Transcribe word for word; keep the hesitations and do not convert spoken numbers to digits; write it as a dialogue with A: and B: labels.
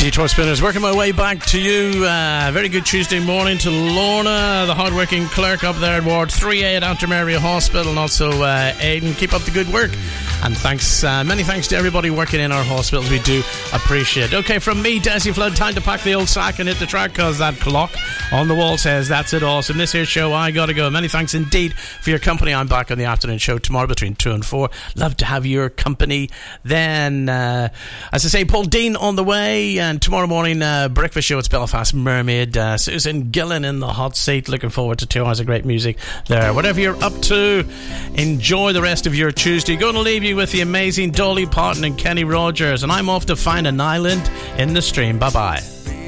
A: Detour Spinners, working my way back to you. Uh, very good Tuesday morning to Lorna, the hard-working clerk up there at Ward three A at Antrim Area Hospital, and also uh, Aidan. Keep up the good work. And thanks, uh, many thanks to everybody working in our hospitals. We do appreciate it. Okay, from me, Desi Flood, time to pack the old sack and hit the track, because that clock on the wall says that's it. Awesome. This here show, I gotta go. Many thanks indeed for your company. I'm back on the afternoon show tomorrow between two and four. Love to have your company. Then, uh, as I say, Paul Dean on the way, and tomorrow morning, uh, breakfast show. It's Belfast Mermaid. Uh, Susan Gillen in the hot seat. Looking forward to two hours of great music there. Whatever you're up to, enjoy the rest of your Tuesday. Going to leave you with the amazing Dolly Parton and Kenny Rogers, and I'm off to find an island in the stream. Bye bye.